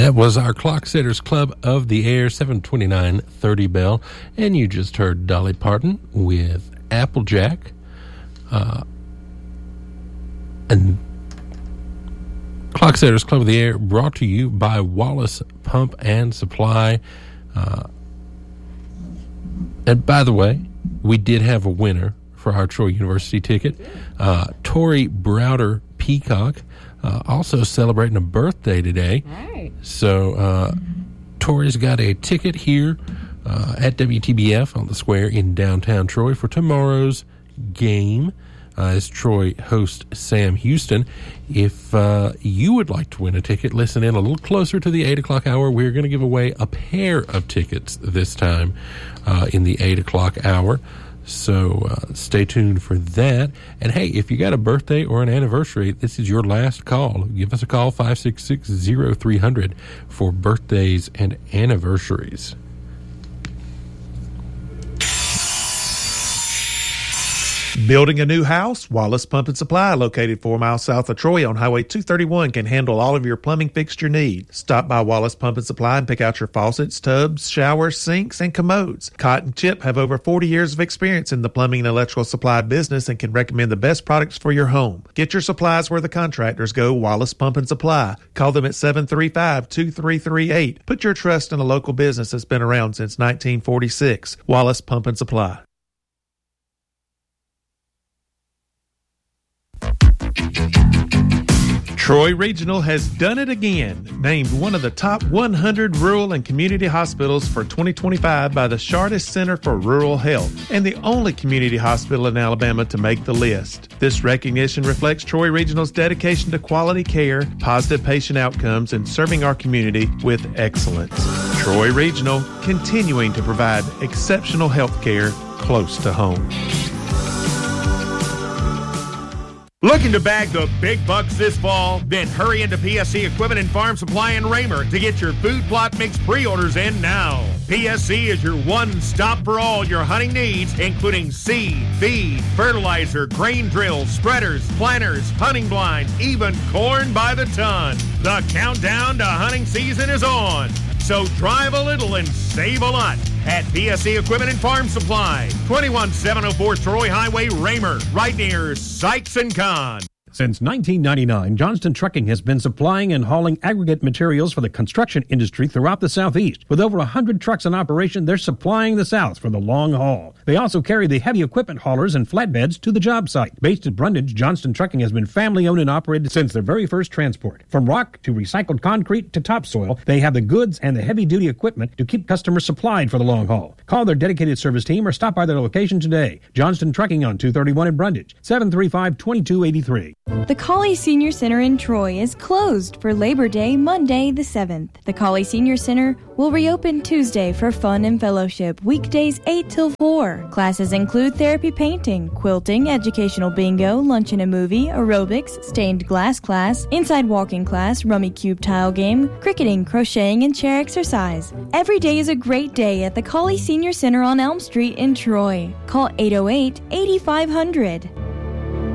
That was our Clock Setters Club of the Air, 7:29:30 bell. And you just heard Dolly Parton with Applejack. And Clock Setters Club of the Air brought to you by Wallace Pump and Supply. And by the way, we did have a winner for our Troy University ticket. Tori Browder Peacock, also celebrating a birthday today. Right. So Tori's got a ticket here at WTBF on the Square in downtown Troy for tomorrow's game as Troy hosts Sam Houston. If you would like to win a ticket, listen in a little closer to the 8 o'clock hour. We're going to give away a pair of tickets this time in the 8 o'clock hour. So stay tuned for that. And hey, if you got a birthday or an anniversary, this is your last call. Give us a call, 566-0300, for birthdays and anniversaries. Building a new house? Wallace Pump and Supply, located 4 miles south of Troy on Highway 231, can handle all of your plumbing fixture needs. Stop by Wallace Pump and Supply and pick out your faucets, tubs, showers, sinks, and commodes. Cott and Chip have over 40 years of experience in the plumbing and electrical supply business and can recommend the best products for your home. Get your supplies where the contractors go, Wallace Pump and Supply. Call them at 735-2338. Put your trust in a local business that's been around since 1946. Wallace Pump and Supply. Troy Regional has done it again. Named one of the top 100 rural and community hospitals for 2025 by the Chartis Center for Rural Health, and the only community hospital in Alabama to make the list. This recognition reflects Troy Regional's dedication to quality care, positive patient outcomes, and serving our community with excellence. Troy Regional, continuing to provide exceptional health care close to home. Looking to bag the big bucks this fall? Then hurry into PSC Equipment and Farm Supply in Raymer to get your food plot mix pre-orders in now. PSC is your one-stop for all your hunting needs, including seed, feed, fertilizer, grain drills, spreaders, planters, hunting blinds, even corn by the ton. The countdown to hunting season is on. So drive a little and save a lot at PSC Equipment and Farm Supply, 21704 Troy Highway, Raymer, right near Sykes & Kahn. Since 1999, Johnston Trucking has been supplying and hauling aggregate materials for the construction industry throughout the Southeast. With over 100 trucks in operation, they're supplying the South for the long haul. They also carry the heavy equipment haulers and flatbeds to the job site. Based at Brundage, Johnston Trucking has been family-owned and operated since their very first transport. From rock to recycled concrete to topsoil, they have the goods and the heavy-duty equipment to keep customers supplied for the long haul. Call their dedicated service team or stop by their location today. Johnston Trucking on 231 in Brundage, 735-2283. The Colley Senior Center in Troy is closed for Labor Day, Monday the 7th. The Colley Senior Center will reopen Tuesday for fun and fellowship, weekdays 8 till 4. Classes include therapy painting, quilting, educational bingo, lunch and a movie, aerobics, stained glass class, inside walking class, rummy cube tile game, cricketing, crocheting, and chair exercise. Every day is a great day at the Colley Senior Center on Elm Street in Troy. Call 808-8500.